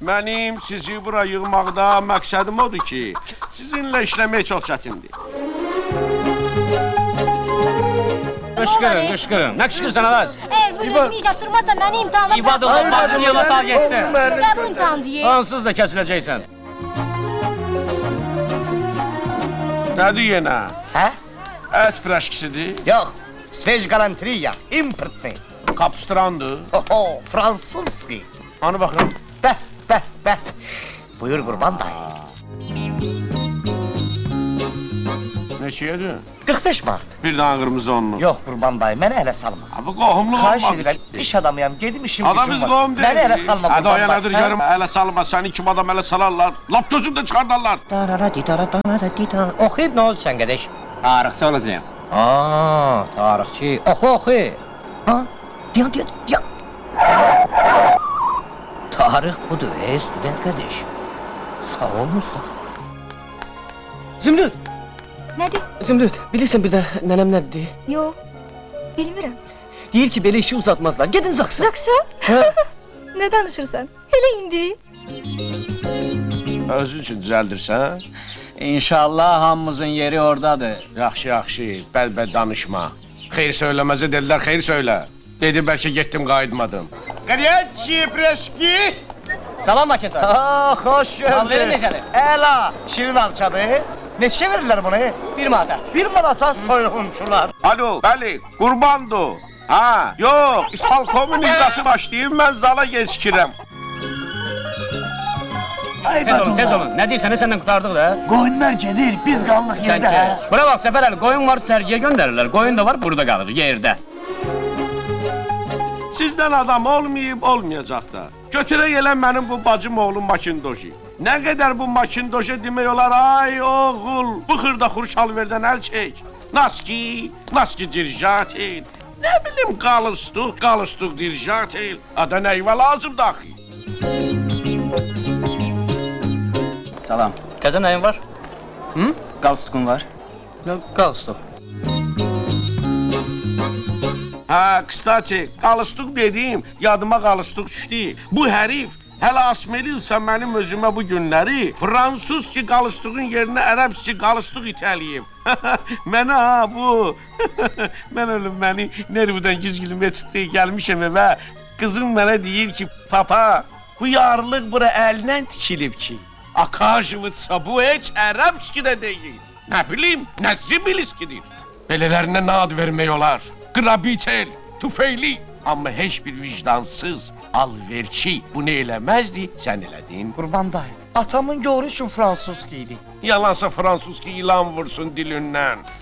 Mənim sizi bura yığmaqda məqsədim odur ki, sizinlə işləmək çox çətindir. Qışqırın. Nə qışqırsan Araz? Eğer bu resmi icad durmazsa beni imtihana İbadə olun, baxın, yola sal geçsin. Ya bu imtihan diye. Hansız da kəsiləcəksən. Nədir yenə? Hə? Ət piraşkisidir, Yox, sveç galantriya, importni. kapstrandır. Oho, Fransuski. Anı baxın. Bəh. Buyur Qurban dayı. Neçəyədir? 45 manat. Bir dənə qırmızı onlu. Yox Qurban dayı, mənə ələ salma. Bu qohumluq Xahiş olmadı. edirəm, iş adamıyam, gedim işim Adam gücüm biz var. qohum deyil. Mənə ələ salma Hadi Qurban o yanadır dayı. görüm, ələ salma, səni kim adam ələ salarlar. Lap gözümdə çıxardarlar. Oxuyub nə oldu sən qədəş? Tarixçi olacağım. Tarixçi. Oxu. Ha? Diyan. Tarix budur, student qədəş. Sağ ol Mustafa. Zümrüt, Nedir? Zümrüt, bilirsən bir də nənəm nədir? Yok. Bilmirəm. Deyir ki, belə işi uzatmazlar. Gedin Zaksa. Zaksa? Ne danışırsan? Hele indi. Özün üçün düzəldirsən? İnşallah hamımızın yeri oradadır. Yaxşı, bəlbə danışma. Xeyr söyləməzə dedilər, xeyr söylə. Dedi, bəlkə getdim, qayıtmadım. Qariyaçi, preşki. Salam Maketar. Xoş Malları gördük. necədir? Əla, şirin alçadır. Neçə verirlər bunu? 1 manata. 1 manata soyğunçular. Alo, bəli, qurbandır. Ha, yox, İstalkomun icrası başlayıb, mən zala geçirəm. Ay Tez olun. Nə deyirsən, səndən qurtardıq da. Qoyunlar gedir, biz qallıq Sən yerdə. kes. Bura bax, Səfər əli, qoyun var, sərgiyə göndərirlər. Qoyun da var, burada qalır, yerdə. Sizdən adam olmayıb, olmayacaq da. Götürək elə mənim bu bacım oğlu Makindoji. Nə qədər bu Makindoji demək olar, ay oğul, bu xırda xurşalverdən əl çək. Naski dirjatil. Nə bilim, qalıstuq dirjatil. Ada nəyvə lazım daxil. Salam. Təzə nəyin var? Qalstukun var. Qalstuk. Ha, kstati, qalıstuq dediyim, yadıma qalıstuq düşdü. Bu hərif hələ asmelilsə mənim özümə bu günləri fransuz ki qalıstuğun yerinə ərəbs ki qalıstuq itəliyib. Mənə ha bu. Mən ölüm məni nervdən gizgilmə çıxdı, gəlmişəm evə. Qızım mənə deyir ki, papa, bu yarlıq bura əlindən tikilib ki. Akajivitsa bu heç ərəbs ki də deyil. Nə bilim, nə zibiliskidir. Belələrinə nə ad vermək olar? Qrabitel, tüfeyli. Amma heç bir vicdansız, alverçi bunu eləməzdi, sən elədin. Qurban dayı, atamın yoru üçün Fransuski idi. Yalansa fransuz ki ilan vursun dilindən.